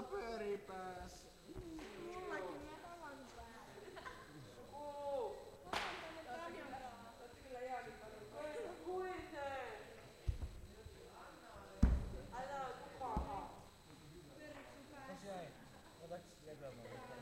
Mulla pyörii päässä. Mullakin ja tavan päällä. Tavan tänne kameraan. Kyllä jääkin paljon. Kuiten! Älä kukaan. Pyöritkö päässä? Tosiaan, otaks levyä mulle?